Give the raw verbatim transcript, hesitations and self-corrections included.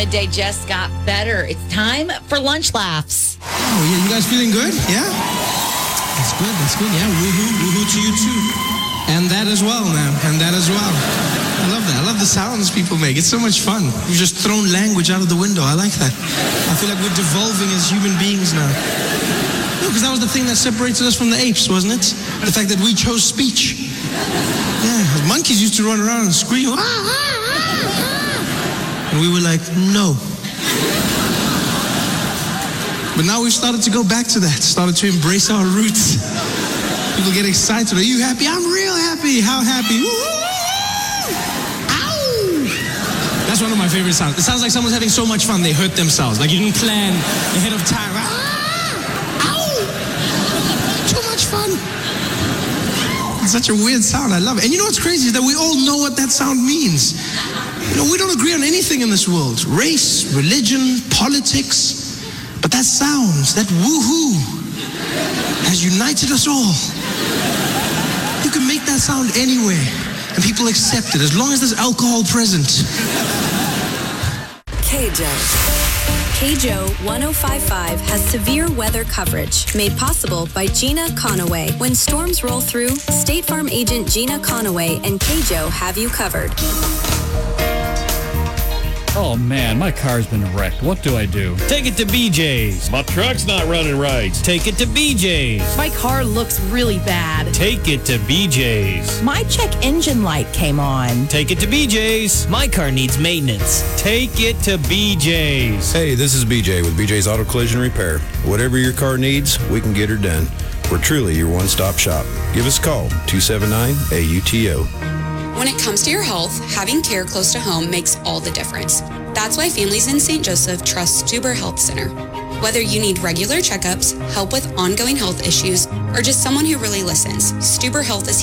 midday just got better. It's time for Lunch Laughs. Oh, yeah, you guys feeling good? Yeah? That's good, that's good. Yeah, woohoo, woohoo to you too. And that as well, man. And that as well. I love that. I love the sounds people make. It's so much fun. We've just thrown language out of the window. I like that. I feel like we're devolving as human beings now. No, because that was the thing that separated us from the apes, wasn't it? The fact that we chose speech. Yeah, monkeys used to run around and scream. Ah, ah, ah, ah. And we were like, no. But now we've started to go back to that, started to embrace our roots. People get excited. Are you happy? I'm real happy. How happy? Ow! That's one of my favorite sounds. It sounds like someone's having so much fun they hurt themselves. Like you didn't plan ahead of time. Ah! Ow! Too much fun. It's such a weird sound. I love it. And you know what's crazy is that we all know what that sound means. You know, we don't agree on anything in this world. Race, religion, politics. But that sound, that woohoo, has united us all. You can make that sound anywhere, and people accept it, as long as there's alcohol present. K J. K J O one oh five point five has severe weather coverage made possible by Gina Conaway. When storms roll through, State Farm agent Gina Conaway and K J O have you covered. Oh man, my car's been wrecked. What do I do? Take it to B J's. My truck's not running right. Take it to B J's. My car looks really bad. Take it to B J's. My check engine light came on. Take it to B J's. My car needs maintenance. Take it to B J's. Hey, this is B J with B J's Auto Collision Repair. Whatever your car needs, we can get her done. We're truly your one-stop shop. Give us a call, two seven nine A U T O. When it comes to your health, having care close to home makes all the difference. That's why families in Saint Joseph trust Stuber Health Center. Whether you need regular checkups, help with ongoing health issues, or just someone who really listens, Stuber Health is